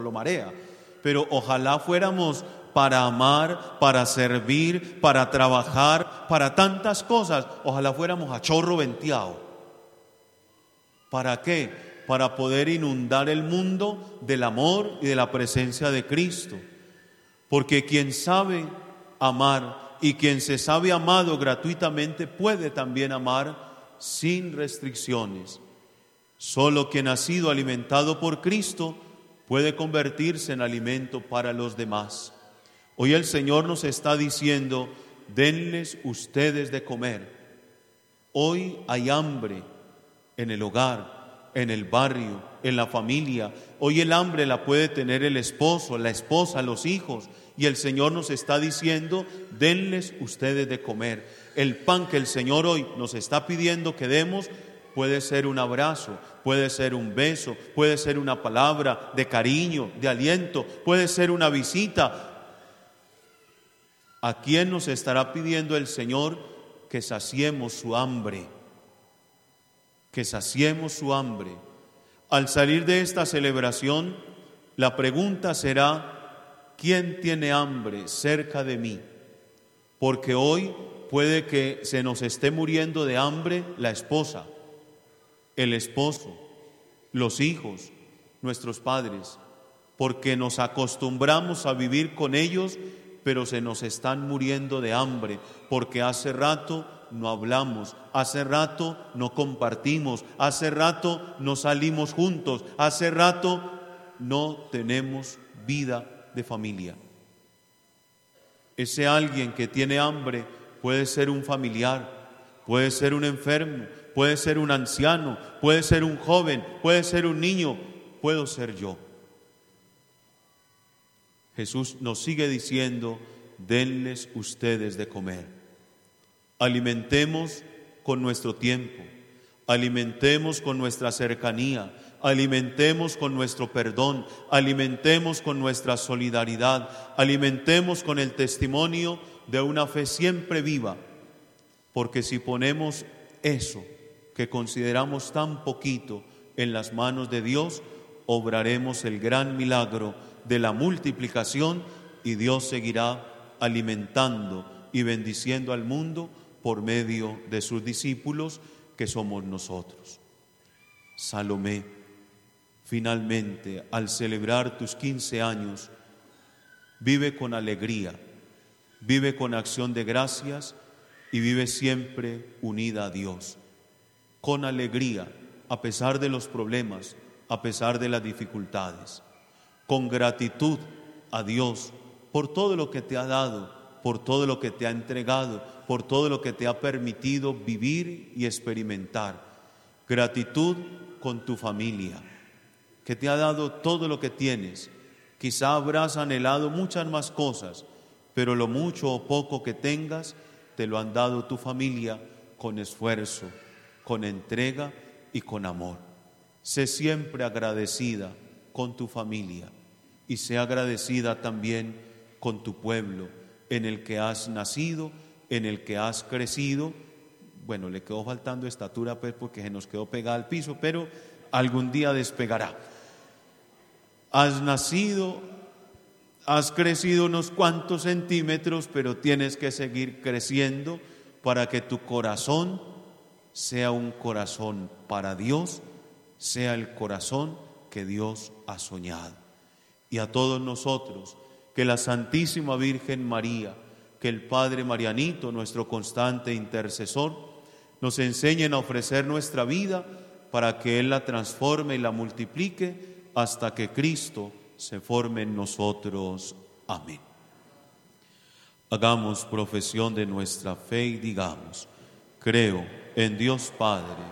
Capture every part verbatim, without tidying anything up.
lo marea. Pero ojalá fuéramos para amar, para servir, para trabajar, para tantas cosas. Ojalá fuéramos a chorro venteado. ¿Para qué? Para poder inundar el mundo del amor y de la presencia de Cristo. Porque quien sabe amar y quien se sabe amado gratuitamente puede también amar sin restricciones. Solo quien ha sido alimentado por Cristo puede convertirse en alimento para los demás. Hoy el Señor nos está diciendo: denles ustedes de comer. Hoy hay hambre en el hogar, en el barrio, en la familia. Hoy el hambre la puede tener el esposo, la esposa, los hijos. Y el Señor nos está diciendo: denles ustedes de comer. El pan que el Señor hoy nos está pidiendo que demos puede ser un abrazo, puede ser un beso, puede ser una palabra de cariño, de aliento, puede ser una visita. ¿A quién nos estará pidiendo el Señor que saciemos su hambre? Que saciemos su hambre. Al salir de esta celebración, la pregunta será: ¿quién tiene hambre cerca de mí? Porque hoy puede que se nos esté muriendo de hambre la esposa, el esposo, los hijos, nuestros padres, porque nos acostumbramos a vivir con ellos, pero se nos están muriendo de hambre, porque hace rato no hablamos, hace rato no compartimos, hace rato no salimos juntos, hace rato no tenemos vida de familia. Ese alguien que tiene hambre puede ser un familiar, puede ser un enfermo, puede ser un anciano, puede ser un joven, puede ser un niño, puedo ser yo. Jesús nos sigue diciendo: denles ustedes de comer. Alimentemos con nuestro tiempo, alimentemos con nuestra cercanía, alimentemos con nuestro perdón, alimentemos con nuestra solidaridad, alimentemos con el testimonio de una fe siempre viva, porque si ponemos eso que consideramos tan poquito en las manos de Dios, obraremos el gran milagro de la multiplicación y Dios seguirá alimentando y bendiciendo al mundo por medio de sus discípulos, que somos nosotros. Salomé, finalmente, al celebrar tus quince años, vive con alegría, vive con acción de gracias y vive siempre unida a Dios. Con alegría, a pesar de los problemas, a pesar de las dificultades. Con gratitud a Dios por todo lo que te ha dado, por todo lo que te ha entregado, por todo lo que te ha permitido vivir y experimentar. Gratitud con tu familia, que te ha dado todo lo que tienes. Quizá habrás anhelado muchas más cosas, pero lo mucho o poco que tengas, te lo han dado tu familia con esfuerzo, con entrega y con amor. Sé siempre agradecida con tu familia y sé agradecida también con tu pueblo, en el que has nacido, en el que has crecido. Bueno, le quedó faltando estatura pues porque se nos quedó pegada al piso, pero algún día despegará. Has nacido, has crecido unos cuantos centímetros, pero tienes que seguir creciendo para que tu corazón sea un corazón para Dios, sea el corazón que Dios ha soñado. Y a todos nosotros, que la Santísima Virgen María, que el Padre Marianito, nuestro constante intercesor, nos enseñen a ofrecer nuestra vida para que Él la transforme y la multiplique hasta que Cristo se forme en nosotros. Amén. Hagamos profesión de nuestra fe y digamos: creo en Dios Padre,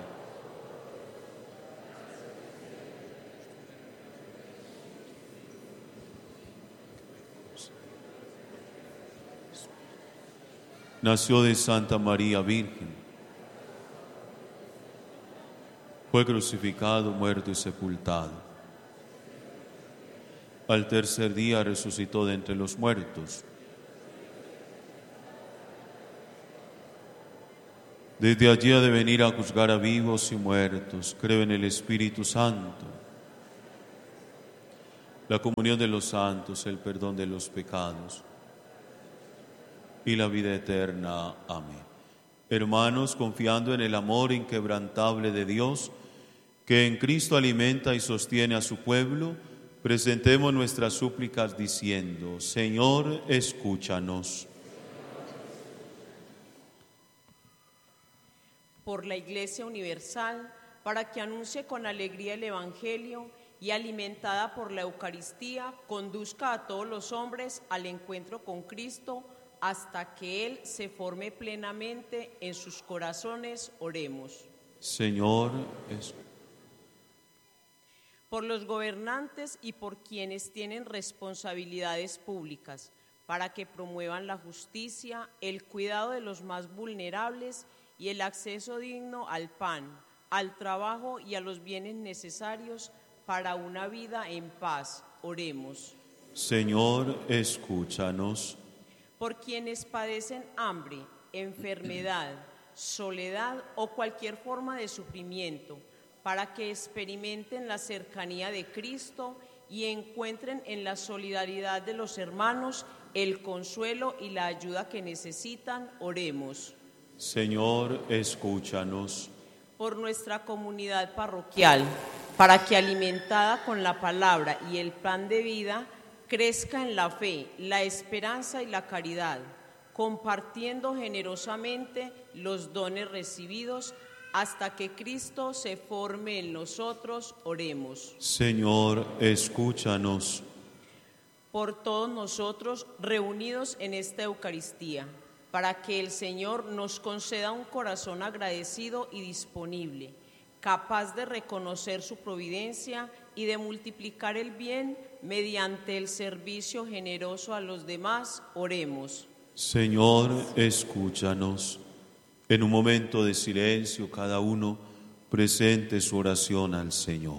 nació de Santa María Virgen, fue crucificado, muerto y sepultado. Al tercer día resucitó de entre los muertos. Desde allí ha de venir a juzgar a vivos y muertos. Creo en el Espíritu Santo, la comunión de los santos, el perdón de los pecados y la vida eterna. Amén. Hermanos, confiando en el amor inquebrantable de Dios, que en Cristo alimenta y sostiene a su pueblo, presentemos nuestras súplicas diciendo: Señor, escúchanos. Por la Iglesia Universal, para que anuncie con alegría el Evangelio y alimentada por la Eucaristía, conduzca a todos los hombres al encuentro con Cristo, hasta que Él se forme plenamente en sus corazones. Oremos. Señor, escúchanos. Por los gobernantes y por quienes tienen responsabilidades públicas, para que promuevan la justicia, el cuidado de los más vulnerables y el acceso digno al pan, al trabajo y a los bienes necesarios para una vida en paz. Oremos. Señor, escúchanos. Por quienes padecen hambre, enfermedad, soledad o cualquier forma de sufrimiento, para que experimenten la cercanía de Cristo y encuentren en la solidaridad de los hermanos el consuelo y la ayuda que necesitan. Oremos. Señor, escúchanos. Por nuestra comunidad parroquial, para que alimentada con la palabra y el pan de vida, crezca en la fe, la esperanza y la caridad, compartiendo generosamente los dones recibidos, hasta que Cristo se forme en nosotros. Oremos. Señor, escúchanos. Por todos nosotros reunidos en esta Eucaristía, para que el Señor nos conceda un corazón agradecido y disponible, capaz de reconocer su providencia y de multiplicar el bien mediante el servicio generoso a los demás. Oremos. Señor, escúchanos. En un momento de silencio, cada uno presente su oración al Señor.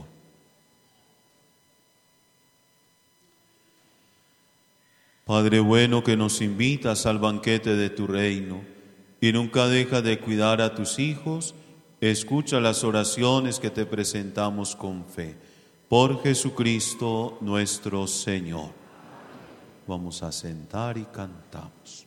Padre bueno, que nos invitas al banquete de tu reino y nunca dejas de cuidar a tus hijos, escucha las oraciones que te presentamos con fe. Por Jesucristo nuestro Señor. Vamos a sentar y cantamos.